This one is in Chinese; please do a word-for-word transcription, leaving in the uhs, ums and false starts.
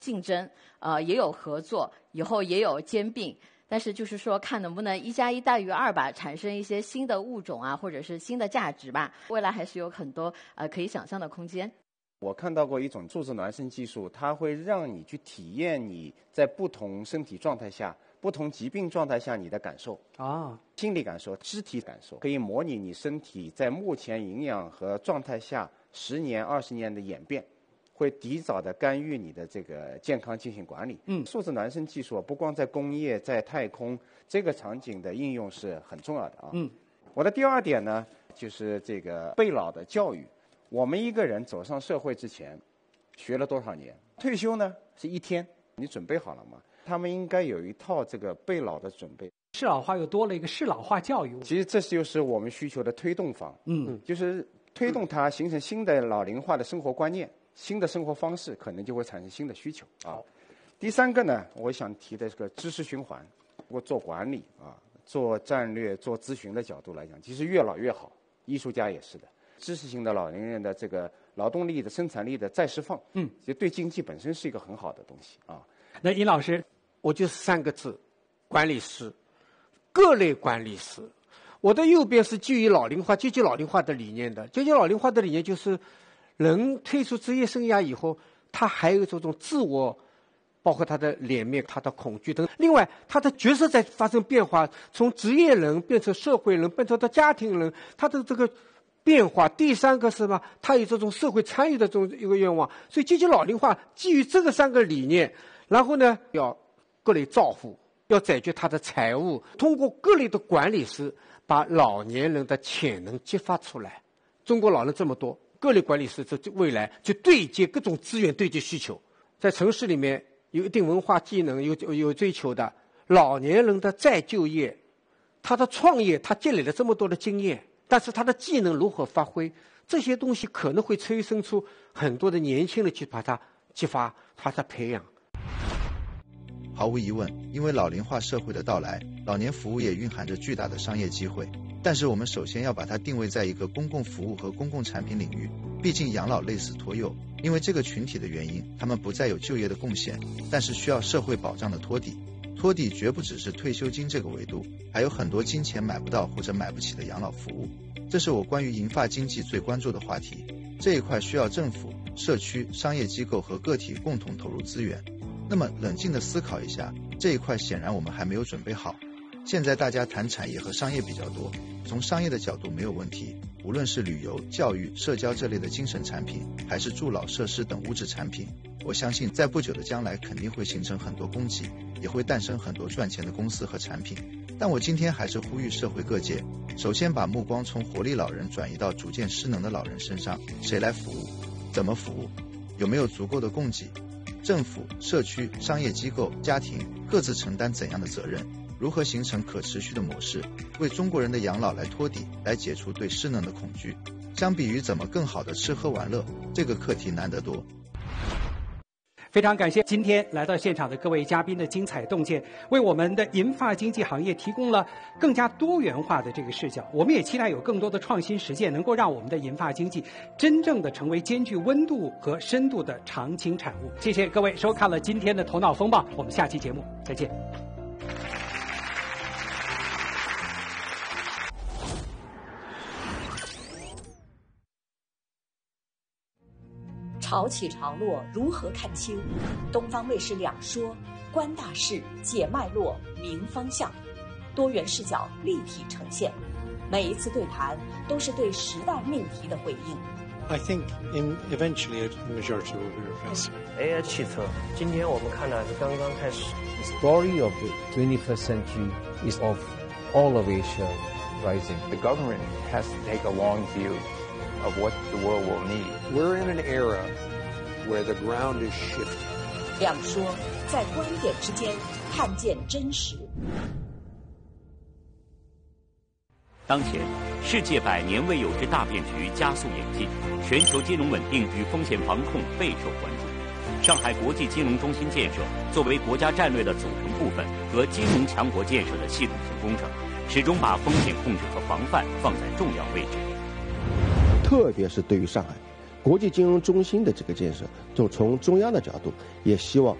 竞争，呃，也有合作，以后也有兼并。但是就是说，看能不能一加一大于二吧，产生一些新的物种啊，或者是新的价值吧。未来还是有很多呃可以想象的空间。 我看到过一种数字孪生技术，它会让你去体验你在不同身体状态下、不同疾病状态下你的感受啊， 心理感受、肢体感受，可以模拟你身体在目前营养和状态下十年、二十年的演变。会提早的干预你的这个健康进行管理。 嗯， 数字孪生技术不光在工业，在太空这个场景的应用是很重要的啊。 嗯， 我的第二点呢，就是这个备老的教育。我们一个人走上社会之前，学了多少年？退休呢是一天，你准备好了吗？他们应该有一套这个备老的准备。 适老化又多了一个适老化教育。 其实这就是我们需求的推动方。 嗯， 就是推动它形成新的老龄化的生活观念。新的生活方式可能就会产生新的需求啊。第三个呢，我想提的这个知识循环。如果做管理啊、做战略、做咨询的角度来讲，其实越老越好。艺术家也是的，知识型的老年人的这个劳动力的生产力的再释放， 嗯， 其实对经济本身是一个很好的东西啊。 那尹老师， 我就是三个字：管理师，各类管理师。我的右边是基于老龄化、阶级老龄化的理念的，阶级老龄化的理念就是。人退出职业生涯以后，他还有这种自我，包括他的脸面、他的恐惧等。另外，他的角色在发生变化，从职业人变成社会人，变成到家庭人，他的这个变化。第三个是什么？他有这种社会参与的这种一个愿望。所以，阶级老龄化基于这个三个理念，然后呢，要各类照护，要解决他的财务，通过各类的管理师，把老年人的潜能激发出来。中国老人这么多。各类管理师，这未来就对接各种资源，对接需求。在城市里面有一定文化技能、有有追求的老年人的再就业，他的创业，他积累了这么多的经验，但是他的技能如何发挥，这些东西可能会催生出很多的年轻人去把它激发、把它培养。 毫无疑问，因为老龄化社会的到来，老年服务业蕴含着巨大的商业机会。但是我们首先要把它定位在一个公共服务和公共产品领域，毕竟养老类似托幼，因为这个群体的原因，他们不再有就业的贡献，但是需要社会保障的托底。托底绝不只是退休金这个维度，还有很多金钱买不到或者买不起的养老服务。这是我关于银发经济最关注的话题。这一块需要政府、社区、商业机构和个体共同投入资源。那么冷静地思考一下，这一块显然我们还没有准备好。现在大家谈产业和商业比较多，从商业的角度没有问题，无论是旅游、教育、社交这类的精神产品，还是助老设施等物质产品，我相信在不久的将来肯定会形成很多供给，也会诞生很多赚钱的公司和产品。但我今天还是呼吁社会各界，首先把目光从活力老人转移到逐渐失能的老人身上。谁来服务？怎么服务？有没有足够的供给？政府、社区、商业机构、家庭各自承担怎样的责任？如何形成可持续的模式，为中国人的养老来托底，来解除对失能的恐惧？相比于怎么更好的吃喝玩乐，这个课题难得多。 非常感谢今天来到现场的各位嘉宾的精彩洞见，为我们的银发经济行业提供了更加多元化的这个视角。我们也期待有更多的创新实践，能够让我们的银发经济真正的成为兼具温度和深度的长青产物。谢谢各位收看了今天的头脑风暴，我们下期节目再见。 潮起潮落，如何看清？东方卫视两说，观大事，解脉络，明方向，多元视角立体呈现。每一次对谈都是对时代命题的回应。 I think in eventually a majority will be reversed. A I 汽车，今天我们看的是刚刚开始。 The story of the twenty-first century is of all of Asia rising. The government has to take a long view of what the world will need. We're in an era where the ground is shifting. 两说，在观点之间看见真实。 当前，世界百年未有之大变局加速演进，全球金融稳定与风险防控备受关注。上海国际金融中心建设作为国家战略的组成部分和金融强国建设的系统性工程，始终把风险控制和防范放在重要位置。 特别是对于上海， 国际金融中心的这个建设，就从中央的角度，也希望